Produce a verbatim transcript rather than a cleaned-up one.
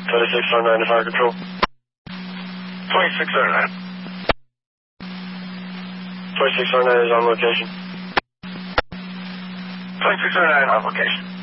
twenty-six oh nine to fire control. twenty-six oh nine. twenty-six oh nine is on location. twenty-six oh nine on location.